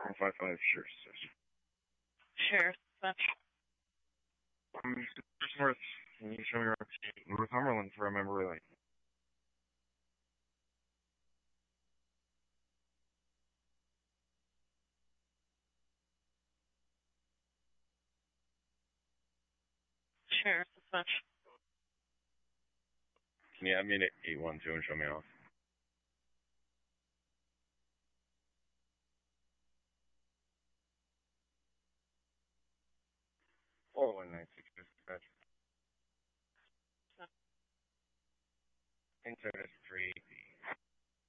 455, sure. Sure. That's Just north. Can you show me around Northumberland for a memory lane? sure. That's Can you have me to 812 and show me off? 4196 dispatch. Inside